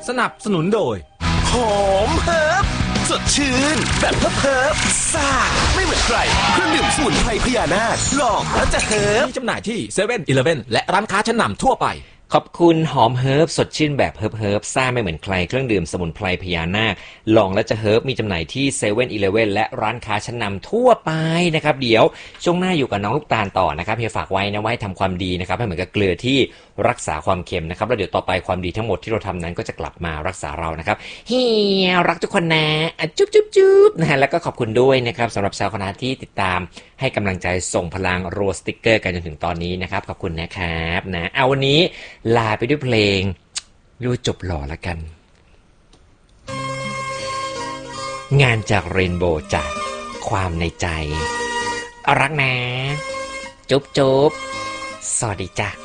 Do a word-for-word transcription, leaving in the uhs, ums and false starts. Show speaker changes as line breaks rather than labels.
สนับสนุนโดย
หอมเฮิร์บสดชื่นแบบเฮิร์บเฮิร์บซ่าไม่เหมือนใครเครื่องดื่มสมุนไพรพญานาคลองแล้วจะเฮิร์บ
มีจำหน่ายที่เซเว่นอีเลฟเว่นและร้านค้าชั้นนำทั่วไป
ขอบคุณหอมเฮิร์บสดชื่นแบบเฮิร์บเฮิร์บซ่าไม่เหมือนใครเครื่องดื่มสมุนไพรพญานาคลองและจะเฮิร์บมีจำหน่ายที่เซเว่นอีเลฟเว่นและร้านค้าชั้นนำทั่วไปนะครับเดี๋ยวช่วงหน้าอยู่กับน้องลูกตาลต่อนะครับเฮียฝากไว้นะว่าให้ทำความดีนะครับให้เหมือนกับเกลือที่รักษาความเค็มนะครับแล้วเดี๋ยวต่อไปความดีทั้งหมดที่เราทำนั้นก็จะกลับมารักษาเรานะครับเฮียรักทุกคนนะจุ๊บจุ๊บจุ๊บนะฮะแล้วก็ขอบคุณด้วยนะครับสำหรับชาวคณะที่ติดตามให้กำลังใจส่งพลังโรสติกเกอร์กันจนถึงตอนนี้นะครับขอบคุณนะครับนะเอาวันนี้ลาไปด้วยเพลงดูจบหล่อละกันงานจากเรนโบว์จากความในใจรักนะจุ๊บจุ๊บสวัสดีจ้ะ